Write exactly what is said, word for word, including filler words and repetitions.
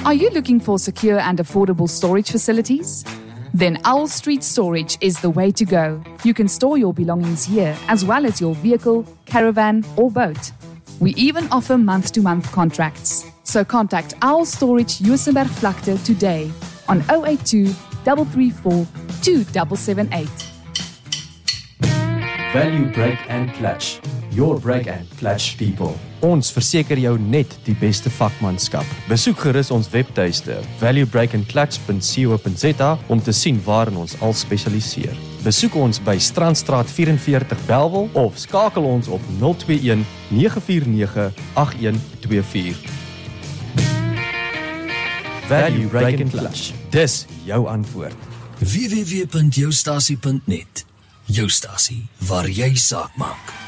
Are you looking for secure and affordable storage facilities? Then Owl Street Storage is the way to go. You can store your belongings here as well as your vehicle, caravan or boat. We even offer month-to-month contracts. So contact Owl Storage Juisenberg Vlakte today on zero eight two, three three four, two seven seven eight. Value Brake and Clutch. Your brake and clutch people. Ons verseker jou net die beste vakmanskap. Besoek gerus ons webtuiste value brake and clutch dot co dot za om te sien waarin ons al spesialiseer. Besoek ons by Strandstraat vyf en veertig Bellville of skakel ons op nul twee een, nege vier nege, agt een twee vier. Value Brake and Clutch. Dis jou antwoord. w w w punt joustasie punt net. Jou stasie waar jy saak maak.